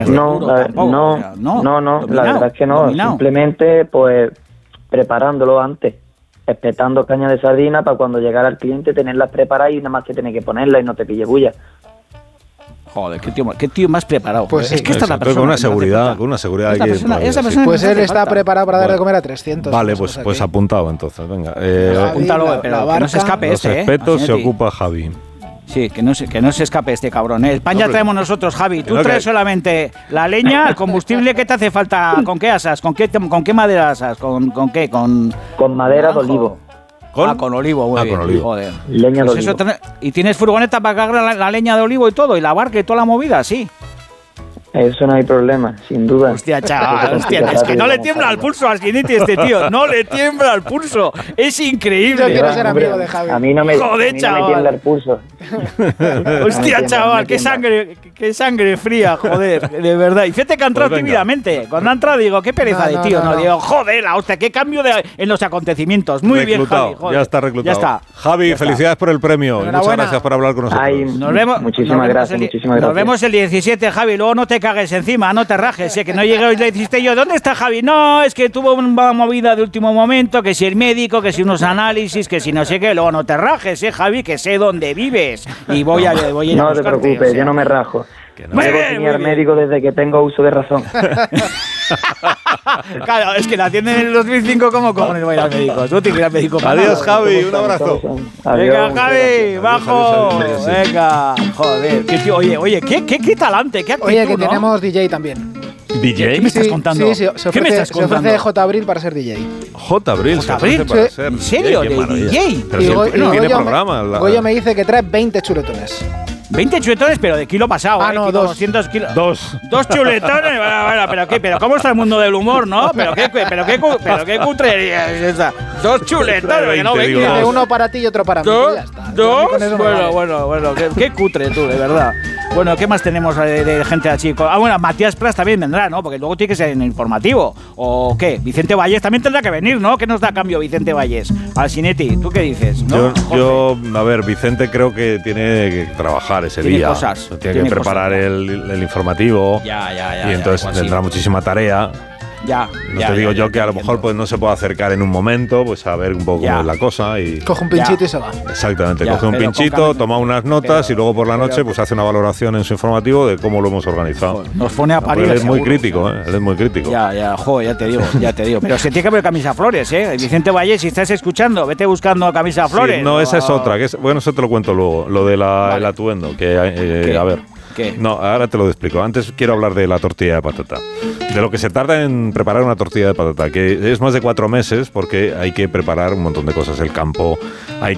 No, la verdad es que no. Dominado. Simplemente, pues, preparándolo antes. Espetando caña de sardina para cuando llegara el cliente tenerlas preparadas y nada más que tener que ponerlas y no te pille bulla. Joder, qué tío más preparado. Pues es sí. que esta es la persona. Con una que me hace seguridad, falta. con una seguridad. Esta hay que persona- todavía, esa sí. persona- Pues me él hace está falta. preparado para dar de Bueno. comer a 300. Vale, o pues, sea pues que- apuntado entonces, venga. Apúntalo, la pero que no barca. se escape Los este, respetos se Asinetti. ocupa Javi. Sí, que no se escape este cabrón. El pan ya Hombre. traemos nosotros, Javi. Tú No, traes que- solamente la leña, el combustible. ¿Qué te hace falta? ¿Con qué asas? ¿Con qué madera asas? ¿Con qué? ¿Con Con madera de naranjo? olivo. Con olivo, muy bien. con olivo. Joder. Leña de Pues eso, olivo. ¿y tienes furgoneta para cargar la leña de olivo y todo? ¿Y la barca y toda la movida? Sí. Eso no hay problema, sin duda. Hostia, chaval, hostia, es que no le tiembla al pulso a Asinetti este tío. No le tiembla al pulso. Es Yo increíble. quiero ser Hombre, amigo de Javi. A mí no me, Joder, a mí no chaval. me tiembla el pulso. Hostia, chaval, qué sangre fría, joder, de verdad. Y fíjate que ha entrado Pues venga. tímidamente. Cuando ha entrado digo, qué pereza de tío. No, digo, joder, la hostia, qué cambio en los acontecimientos. Muy bien, Reclutado, Javi. Joder. ya está reclutado. Ya está. Javi, Ya está. felicidades por el premio. Muchas Enhorabuena. gracias por hablar con nosotros. Ay, Nos vemos. Muchísimas gracias. Nos vemos el 17, Javi. Luego no te cagues encima, no te rajes. Que no llegué hoy le dijiste yo, ¿dónde está Javi? No, es que tuvo una movida de último momento, que si el médico, que si unos análisis, que si no sé qué. Luego no te rajes, Javi, que sé dónde vives. Y voy a ir a No te buscarte, preocupes, o sea. yo no me rajo. no. Muy Debo bien, tener muy al bien. médico desde que tengo uso de razón. Claro, es que la atienden en el 2005, ¿cómo cojones voy a ir al médico? Tú tienes que ir al médico. para Adiós, nada. Javi, un abrazo. Venga, Adiós, Javi, bajo. adiós, sí. Venga, joder. Qué tío, oye, qué talante, qué actitud, Oye, que ¿no? tenemos DJ también. DJ. ¿Qué me estás contando? Sí, se ¿Qué me estás ofrece contando? J. Abril para ser DJ. J. Abril. se Abril, ofrece para sí. ser ¿En serio? DJ, qué ¿De maravilla. DJ? Pero Y si Go- el y tiene Goyo programa. Goyo me dice que trae 20 chuletones. 20 chuletones, pero de kilo pasado, Ah, no, kilo, dos. 200 kilos. Dos. Dos chuletones, bueno, pero ¿cómo está el mundo del humor, no? Pero qué cutrería es esa. Dos chuletones, que no 20, digo, venga. Dice uno para ti y otro para mí. ¿Dos? Pues ya está. Yo a mí con eso me vale. Bueno, qué cutre tú, de verdad. Bueno, ¿qué más tenemos de gente así? Bueno, Matías Prats también vendrá, ¿no? Porque luego tiene que ser en informativo. ¿O qué? Vicente Vallés también tendrá que venir, ¿no? ¿Qué nos da a cambio Vicente Vallés? Asinetti, ¿tú qué dices? ¿No? Yo, a ver, Vicente creo que tiene que trabajar ese Tiene día. cosas, Tiene tiene que preparar cosas. el informativo. Ya, Y entonces igual tendrá sí. muchísima tarea. Ya. No te digo yo que a lo mejor pues no se puede acercar en un momento, pues a ver un poco Ya. cómo es la cosa y Coge un pinchito y se va. exactamente, Ya, coge un pero con pinchito, cambio- toma unas notas pero- y luego por la pero- noche pues hace una valoración en su informativo de cómo lo hemos organizado. Nos pone a parir. Él es muy seguro. crítico, él es muy crítico. Joder, ya te digo. Pero se tiene que ver camisa flores, ¿eh? Vicente Vallés, si estás escuchando, vete buscando camisa flores. Sí, no, esa es otra, que es, bueno, eso te lo cuento luego, lo de Vale. el atuendo, que ¿Qué? a ver. ¿Qué? No, ahora te lo explico. Antes quiero hablar de la tortilla de patata. De lo que se tarda en preparar una tortilla de patata, que es más de 4 meses porque hay que preparar un montón de cosas. El campo, hay